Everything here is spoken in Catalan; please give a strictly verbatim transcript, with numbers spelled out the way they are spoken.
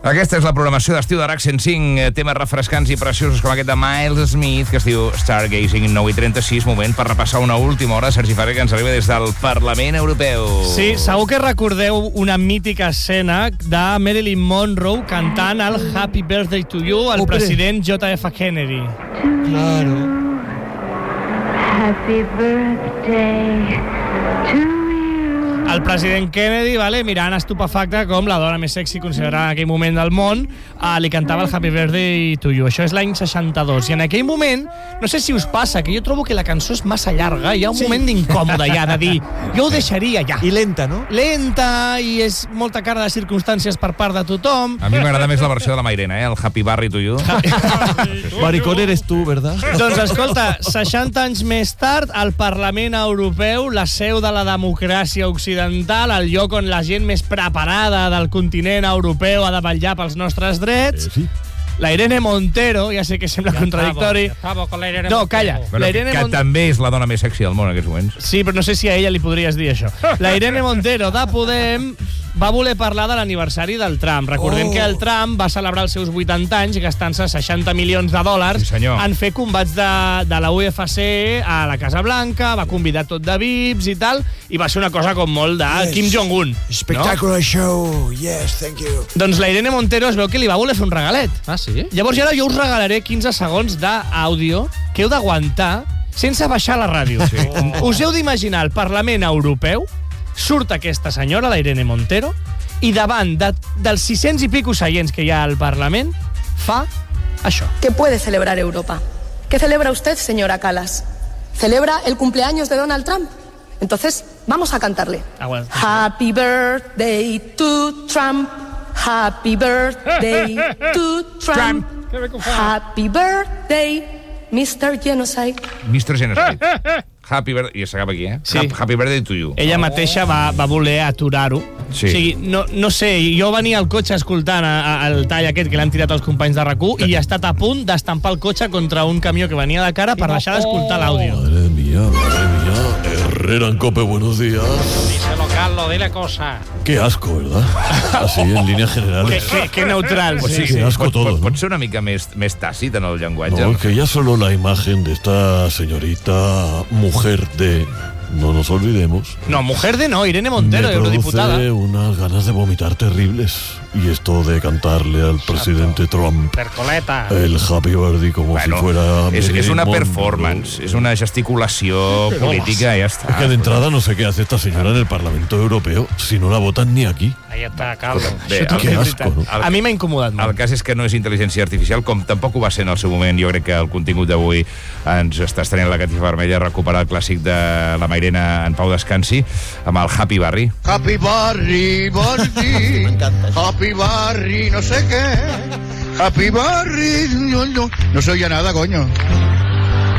Aquesta és la programació d'estiu de RAC cent cinc, temes refrescants i preciosos com aquest de Miles Smith, que es diu Stargazing, nou i trenta-sis, moment per repassar una última hora, Sergi Ferrer, que ens arriba des del Parlament Europeu. Sí, segur que recordeu una mítica escena de Marilyn Monroe cantant el Happy Birthday to You al Hombre. president J F Kennedy. Claro. Happy birthday to you. El president Kennedy, vale, mirant estupefacte com la dona més sexy considerada en aquell moment del món, eh, li cantava el Happy Birthday to You. Això és l'any seixanta-dos. I en aquell moment, no sé si us passa, que jo trobo que la cançó és massa llarga. Hi ha un Sí. moment d'incòmode ja, de dir, jo ho deixaria ja. I lenta, no? Lenta, i és molta cara de circumstàncies per part de tothom. A mi m'agrada més la versió de la Mairena, eh? El Happy Barry to You. Maricón eres tú, ¿verdad? Doncs escolta, seixanta anys més tard, al Parlament Europeu, la seu de la democràcia occidental, el lloc on la gent més preparada del continent europeu ha de vetllar pels nostres drets, Eh, sí. la Irene Montero, ja sé que sembla contradictori. No, calla. Bueno, La que, Irene que Mon- també és la dona més sexy del món en aquests moments. Sí, però no sé si a ella li podries dir això. La Irene Montero, de Podem, va voler parlar de l'aniversari del Trump. Recordem Oh. que el Trump va celebrar els seus vuitanta anys gastant-se seixanta milions de dòlars Sí, senyor. en fer combats de, de la U F C a la Casa Blanca, va convidar tot de V I Ps i tal, i va ser una cosa com molt de Yes. Kim Jong-un. Spectacular show. Yes, thank you. No? Doncs la Irene Montero es veu que li va voler fer un regalet. Ah, sí? Llavors ara jo us regalaré quinze segons d'àudio que heu d'aguantar sense baixar la ràdio. Sí. Us heu d'imaginar el Parlament Europeu, surt aquesta senyora, la Irene Montero, i davant de, dels sis-cents i pico seients que hi ha al Parlament, fa això. ¿Qué puede celebrar Europa? ¿Qué celebra usted, señora Kallas? ¿Celebra el cumpleaños de Donald Trump? Entonces, vamos a cantarle. Aguanta. Happy birthday to Trump. Happy birthday to Trump. Happy birthday, mister Genocide. mister Genocide. Happy Birthday... I s'acaba aquí, eh? Sí. Happy, happy Birthday to You. Ella mateixa va, va voler aturar-ho. Sí. O sigui, no, no sé, jo venia al cotxe escoltant a, a, el tall aquest que l'han tirat els companys de RAC u i ha estat a punt d'estampar el cotxe contra un camió que venia de cara per deixar d'escoltar l'àudio. Madre mía, madre mía. Herrera en Cope, buenos días. Díselo, Carlos, dile cosa. Qué asco, ¿verdad? Así, en líneas Que, generales. que, que neutrals. O sigui, sí, asco pot, todo, pot, no? pot ser una mica més, més tàcit en el llenguatge. No, que ya solo la imagen de esta señorita mujer de... No nos olvidemos. No, mujer de no, Irene Montero, me eurodiputada. produce unas ganas de vomitar terribles. Y esto de cantarle al presidente Trump Percoleta. el Happy Birthday como Bueno, si fuera... és, és Marilyn una Monroe. performance, és una gesticulació política, ja està. Es que de entrada no sé qué hace esta señora en el Parlamento Europeo si no la votan ni aquí. Ahí está, Carlos. Bé, Això el, que és asco, veritat. no? A mi m'ha incomodat el molt. cas és que no és intel·ligència artificial, com tampoc ho va ser en el seu moment. Jo crec que el contingut d'avui ens està estrenant la catifa vermella, recuperar el clàssic de la Mairena en Pau Descansi, amb el Happy Barry. Happy Barry, Barry, Happy Barry, no sé qué. Happy Barry, no, no, no se oye nada, coño.